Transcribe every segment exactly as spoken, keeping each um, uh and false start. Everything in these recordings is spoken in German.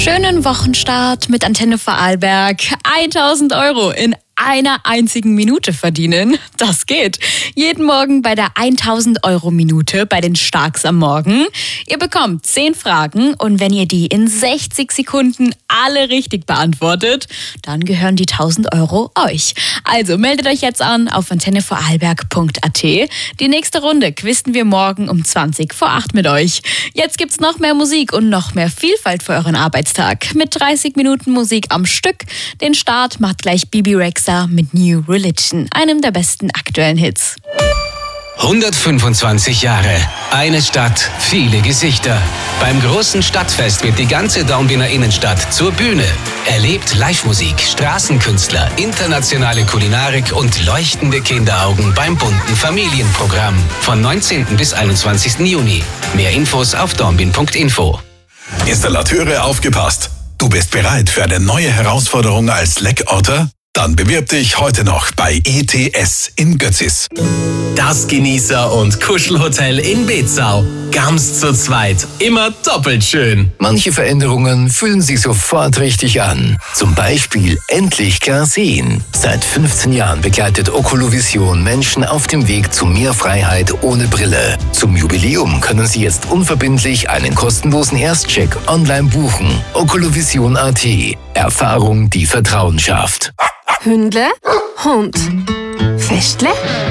Schönen Wochenstart mit Antenne Vorarlberg. tausend Euro in einer einzigen Minute verdienen. Das geht. Jeden Morgen bei der tausend Euro Minute bei den Starks am Morgen. Ihr bekommt zehn Fragen und wenn ihr die in sechzig Sekunden alle richtig beantwortet, dann gehören die tausend Euro euch. Also meldet euch jetzt an auf antenne vorarlberg punkt a t. Die nächste Runde quizzen wir morgen um zwanzig vor acht mit euch. Jetzt gibt's noch mehr Musik und noch mehr Vielfalt für euren Arbeitstag. Mit dreißig Minuten Musik am Stück. Den Start macht gleich Bibi Rexha mit New Religion, einem der besten aktuellen Hits. hundertfünfundzwanzig Jahre, eine Stadt, viele Gesichter. Beim großen Stadtfest wird die ganze Dornbirner Innenstadt zur Bühne. Erlebt Live-Musik, Straßenkünstler, internationale Kulinarik und leuchtende Kinderaugen beim bunten Familienprogramm. Von neunzehnten bis einundzwanzigsten Juni. Mehr Infos auf dornbirn punkt info. Installateure, aufgepasst! Du bist bereit für eine neue Herausforderung als Leckorter? Dann bewirb dich heute noch bei E T S in Götzis. Das Genießer- und Kuschelhotel in Betzau. Ganz zu zweit. Immer doppelt schön. Manche Veränderungen fühlen sich sofort richtig an. Zum Beispiel endlich klar sehen. Seit fünfzehn Jahren begleitet Oculovision Menschen auf dem Weg zu mehr Freiheit ohne Brille. Zum Jubiläum können Sie jetzt unverbindlich einen kostenlosen Erstcheck online buchen. Oculovision punkt a t. Erfahrung, die Vertrauen schafft. Hündle, Hund. Festle,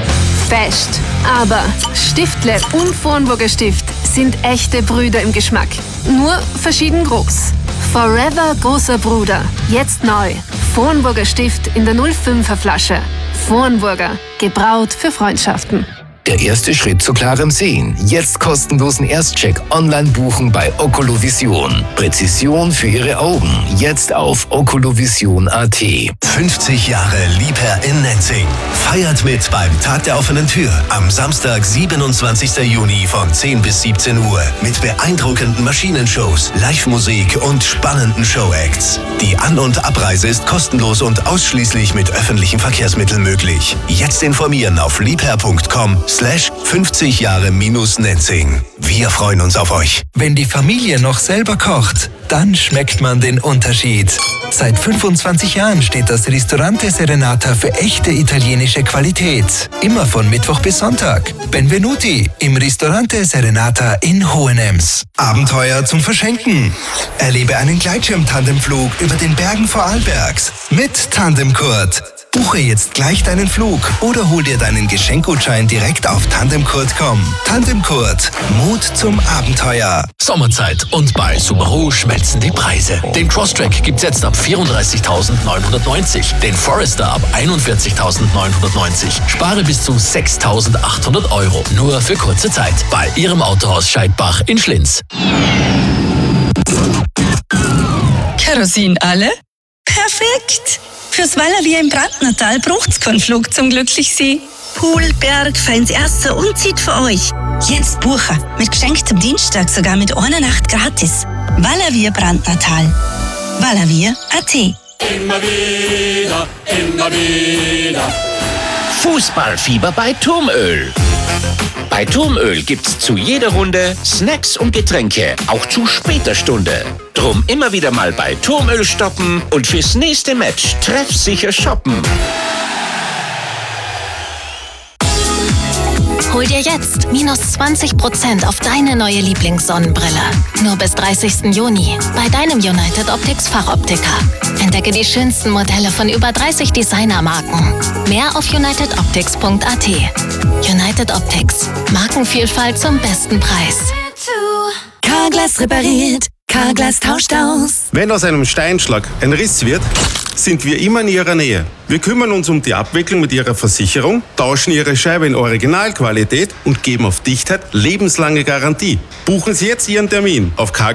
Fest. Aber Stiftle und Vornburger Stift sind echte Brüder im Geschmack. Nur verschieden groß. Forever großer Bruder. Jetzt neu. Vornburger Stift in der null fünfer Flasche. Vornburger. Gebraut für Freundschaften. Der erste Schritt zu klarem Sehen. Jetzt kostenlosen Erstcheck online buchen bei Oculovision. Präzision für Ihre Augen. Jetzt auf oculovision punkt a t. fünfzig Jahre Liebherr in Nenzing. Feiert mit beim Tag der offenen Tür am Samstag, siebenundzwanzigsten Juni von zehn bis siebzehn Uhr mit beeindruckenden Maschinenshows, Live-Musik und spannenden Showacts. Die An- und Abreise ist kostenlos und ausschließlich mit öffentlichen Verkehrsmitteln möglich. Jetzt informieren auf liebherr punkt com slash fünfzig Jahre minus Nenzing. Wir freuen uns auf euch. Wenn die Familie noch selber kocht, dann schmeckt man den Unterschied. Seit fünfundzwanzig Jahren steht das Ristorante Serenata für echte italienische Qualität. Immer von Mittwoch bis Sonntag. Benvenuti im Ristorante Serenata in Hohenems. Abenteuer zum Verschenken. Erlebe einen Gleitschirm-Tandemflug über den Bergen Vorarlbergs mit Tandemkurt. Buche jetzt gleich deinen Flug oder hol dir deinen Geschenkgutschein direkt auf tandemkurt punkt com. Tandemkurt. Mut zum Abenteuer. Sommerzeit und bei Subaru schmelzen die Preise. Den Crosstrek gibt's jetzt ab vierunddreißigtausendneunhundertneunzig. Den Forester ab einundvierzigtausendneunhundertneunzig. Spare bis zu sechstausendachthundert Euro. Nur für kurze Zeit. Bei Ihrem Autohaus Scheidbach in Schlinz. Kerosin alle? Perfekt! Fürs Valavier im Brandnertal braucht's keinen Flug zum Glücklichsee. Pool, Berg, feins Erster und zieht für euch. Jetzt buchen. Mit geschenktem Dienstag sogar mit einer Nacht gratis. Valavier Brandnertal. Valavier punkt a t. Immer wieder, immer wieder. Fußballfieber bei Turmöl. Bei Turmöl gibt's zu jeder Runde Snacks und Getränke, auch zu später Stunde. Drum immer wieder mal bei Turmöl stoppen und fürs nächste Match treffsicher shoppen. Hol dir jetzt minus zwanzig Prozent auf deine neue Lieblingssonnenbrille. Nur bis dreißigsten Juni bei deinem United Optics Fachoptiker. Entdecke die schönsten Modelle von über dreißig Designermarken. Mehr auf united optics punkt a t. United Optics. Markenvielfalt zum besten Preis. Carglass repariert. Carglass tauscht aus. Wenn aus einem Steinschlag ein Riss wird, sind wir immer in Ihrer Nähe. Wir kümmern uns um die Abwicklung mit Ihrer Versicherung, tauschen Ihre Scheibe in Originalqualität und geben auf Dichtheit lebenslange Garantie. Buchen Sie jetzt Ihren Termin auf